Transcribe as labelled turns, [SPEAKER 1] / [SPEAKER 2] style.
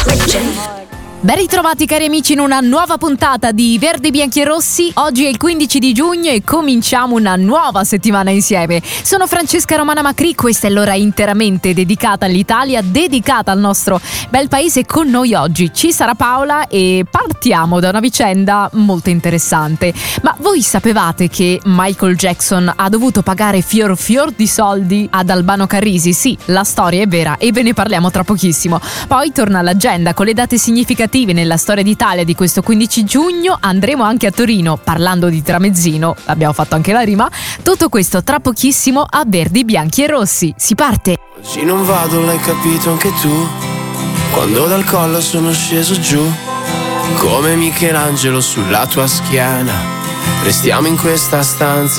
[SPEAKER 1] Ben ritrovati cari amici in una nuova puntata di Verdi, Bianchi e Rossi. Oggi è il 15 di giugno e cominciamo una nuova settimana insieme. Sono Francesca Romana Macri, questa è l'ora interamente dedicata all'Italia, dedicata al nostro bel paese. Con noi oggi ci sarà Paola e partiamo da una vicenda molto interessante. Ma voi sapevate che Michael Jackson ha dovuto pagare fior di soldi ad Albano Carrisi? Sì, la storia è vera e ve ne parliamo tra pochissimo. Poi torna l'agenda con le date significative nella storia d'Italia di questo 15 giugno. Andremo anche a Torino parlando di tramezzino, abbiamo fatto anche la rima. Tutto questo tra pochissimo a Verdi, Bianchi e Rossi. Si parte!
[SPEAKER 2] Oggi non vado, l'hai capito anche tu, quando dal collo sono sceso giù, come Michelangelo sulla tua schiena. Restiamo in questa stanza